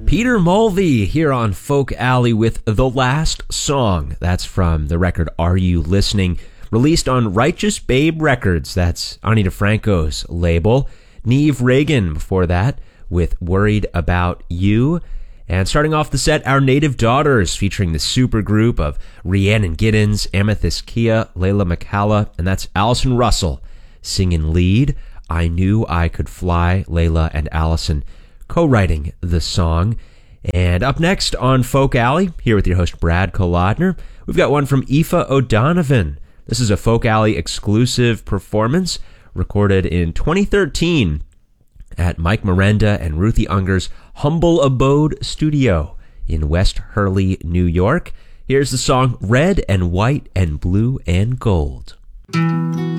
Peter Mulvey here on Folk Alley with The Last Song. That's from the record Are You Listening? Released on Righteous Babe Records. That's Ani DeFranco's label. Neve Reagan before that with Worried About You. And starting off the set, Our Native Daughters, featuring the supergroup of Rhiannon Giddens, Amethyst Kia, Layla McCalla, and that's Allison Russell singing lead. I Knew I Could Fly, Layla and Allison co-writing the song. And up next on Folk Alley, here with your host Brad Kolodner, we've got one from Aoife O'Donovan. This is a Folk Alley exclusive performance recorded in 2013 at Mike Miranda and Ruthie Unger's Humble Abode Studio in West Hurley, New York. Here's the song Red and White and Blue and Gold.